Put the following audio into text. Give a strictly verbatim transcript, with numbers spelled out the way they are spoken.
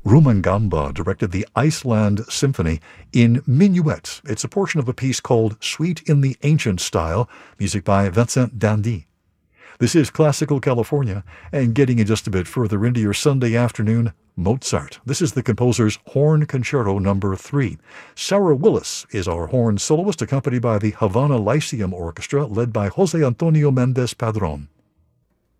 Rumangamba directed the Iceland Symphony in Minuet. It's a portion of a piece called Suite in the Ancient Style, music by Vincent Dandy. This is Classical California, and getting you just a bit further into your Sunday afternoon, Mozart. This is the composer's Horn Concerto number three. Sarah Willis is our horn soloist, accompanied by the Havana Lyceum Orchestra, led by Jose Antonio Mendez Padron.